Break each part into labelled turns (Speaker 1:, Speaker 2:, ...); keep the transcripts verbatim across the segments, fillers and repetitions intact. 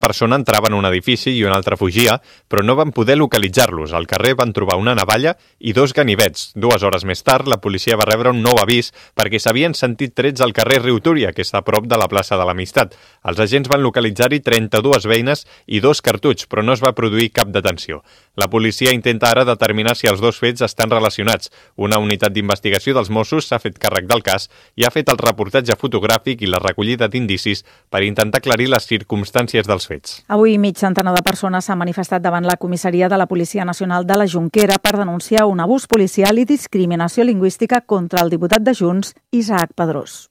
Speaker 1: persona entrava en un edifici i una altra fugia, però no van poder localitzar-los. Al carrer van trobar una navalla i dos ganivets. Dues hores més tard, la policia va rebre un nou avís perquè s'havien sentit trets al carrer Riu Túria, que està a prop de la plaça de l'Amistat. Els agents van localitzar-hi trenta-dues beines i dos cartutx, però no es va produir cap detenció. La policia intenta ara determinar si els dos fets estan relacionats. Una unitat d'investigació dels Mossos s'ha fet càrrec del cas i ha fet el reportatge fotogràfic i la recollida d'indicis per intentar aclarir les circumstàncies dels fets.
Speaker 2: Avui mig centenar de persones s'han manifestat davant la comissaria de la Policia Nacional de la Jonquera per denunciar un abús policial i discriminació lingüística contra el diputat de Junts, Isaac Pedrós.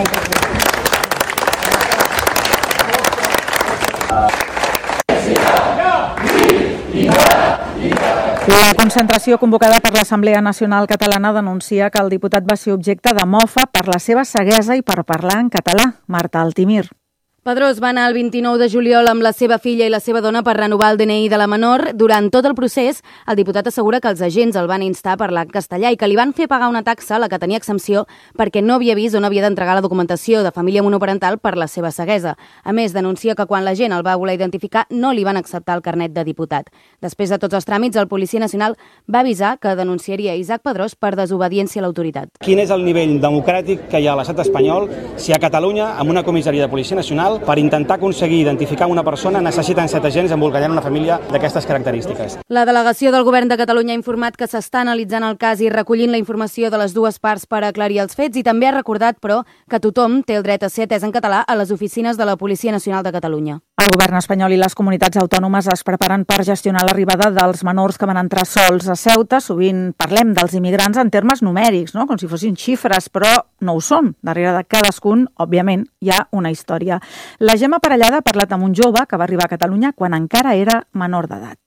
Speaker 2: La concentració convocada per l'Assemblea Nacional Catalana denuncia que el diputat va ser objecte de mofa per la seva ceguesa i per parlar en català. Marta Altimir.
Speaker 3: Pedrós va anar el vint-i-nou de juliol amb la seva filla i la seva dona per renovar el D N I de la menor. Durant tot el procés, el diputat assegura que els agents el van instar a parlar en castellà i que li van fer pagar una taxa, la que tenia exempció, perquè no havia vist on havia d'entregar la documentació de família monoparental per la seva ceguesa. A més, denuncia que quan la gent el va voler identificar no li van acceptar el carnet de diputat. Després de tots els tràmits, el Policia Nacional va avisar que denunciaria Isaac Pedrós per desobediència a l'autoritat.
Speaker 4: Quin és el nivell democràtic que hi ha a l'estat espanyol si a Catalunya, amb una comissaria de Policia Nacional, per intentar aconseguir identificar una persona necessiten set agents embolcallant una família d'aquestes característiques.
Speaker 3: La delegació del Govern de Catalunya ha informat que s'està analitzant el cas i recollint la informació de les dues parts per aclarir els fets i també ha recordat, però, que tothom té el dret a ser atès en català a les oficines de la Policia Nacional de Catalunya.
Speaker 2: El govern espanyol i les comunitats autònomes es preparen per gestionar l'arribada dels menors que van entrar sols a Ceuta. Sovint parlem dels immigrants en termes numèrics, no? Com si fossin xifres, però no ho són. Darrere de cadascun, òbviament, hi ha una història. La Gemma Parellada ha parlat amb un jove que va arribar a Catalunya quan encara era menor d'edat.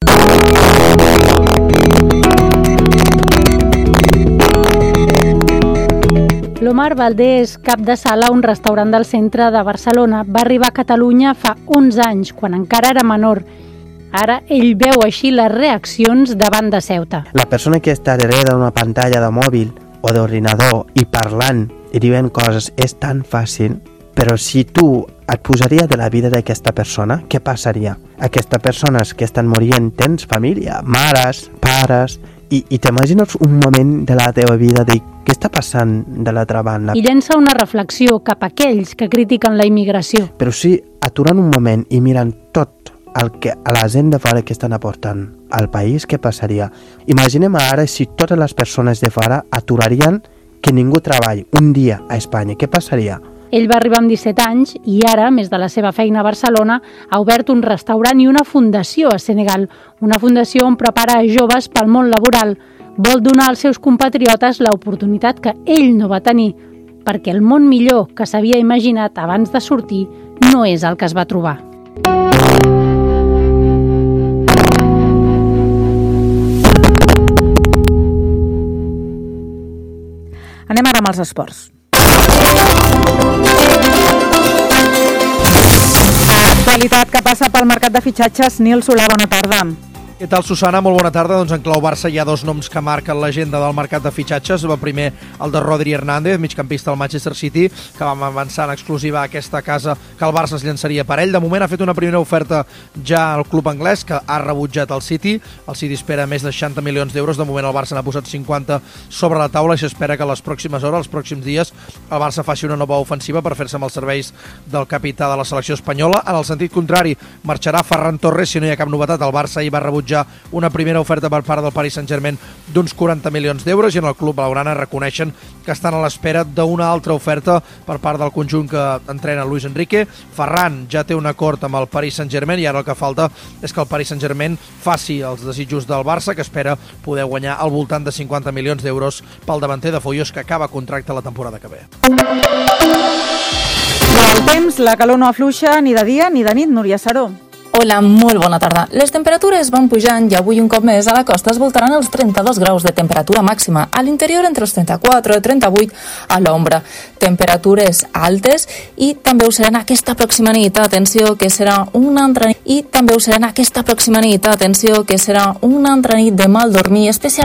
Speaker 5: L'Omar Valdés, cap de sala a un restaurant del centre de Barcelona, va arribar a Catalunya fa onze anys, quan encara era menor. Ara ell veu així les reaccions davant de Ceuta.
Speaker 6: La persona que està darrere d'una pantalla de mòbil o d'ordinador i parlant i dient coses és tan fàcil, però si tu et posaria de la vida d'aquesta persona, què passaria? Aquestes persones que estan morint tens família, mares, pares, i, i t'imagines un moment de la teva vida de què està passant de l'altra banda.
Speaker 5: I llença una reflexió cap a aquells que critiquen la immigració.
Speaker 6: Però si aturant un moment i mirant tot el que a la gent de fora que estan aportant al país, què passaria? Imaginem ara si totes les persones de fora aturarien que ningú treballi un dia a Espanya. Què passaria?
Speaker 5: Ell va arribar amb disset anys i ara, a més de la seva feina a Barcelona, ha obert un restaurant i una fundació a Senegal, una fundació on prepara a joves pel món laboral. Vol donar als seus compatriotes l'oportunitat que ell no va tenir, perquè el món millor que s'havia imaginat abans de sortir no és el que es va trobar.
Speaker 2: Anem ara amb els esports. Actualitat que passa pel mercat de fitxatges. Nil Solà, bona tarda.
Speaker 7: Què tal, Susana? Molt bona tarda. Doncs en clau Barça hi ha dos noms que marquen l'agenda del mercat de fitxatges. El primer, el de Rodri Hernández, migcampista del Manchester City, que vam avançar en exclusiva a aquesta casa que el Barça es llançaria per ell. De moment ha fet una primera oferta ja al club anglès, que ha rebutjat el City. El City espera més de seixanta milions d'euros. De moment el Barça n'ha posat cinquanta sobre la taula i s'espera que les pròximes hores, els pròxims dies, el Barça faci una nova ofensiva per fer-se amb els serveis del capità de la selecció espanyola. En el sentit contrari, marxarà Ferran Torres si no hi ha cap novetat. El Barça hi va rebutjar una primera oferta per part del Paris Saint-Germain d'uns quaranta milions d'euros i en el club blaugrana reconeixen que estan a l'espera d'una altra oferta per part del conjunt que entrena Luis Enrique. Ferran ja té un acord amb el Paris Saint-Germain i ara el que falta és que el Paris Saint-Germain faci els desitjos del Barça, que espera poder guanyar al voltant de cinquanta milions d'euros pel davanter de Foios, que acaba contracte la temporada que ve.
Speaker 2: I el temps, la calor no afluixa ni de dia ni de nit. Núria Saró.
Speaker 8: Hola, molt bona tarda. Les temperatures van pujant i avui un cop més a la costa es voltaran els trenta-dos graus de temperatura màxima. A l'interior entre els trenta-quatre i trenta-vuit a l'ombra. Temperatures altes i també ho seran aquesta pròxima nit. Atenció, que serà una altra nit. I també ho seran aquesta pròxima nit. Atenció, que serà una altra nit de mal dormir, especialment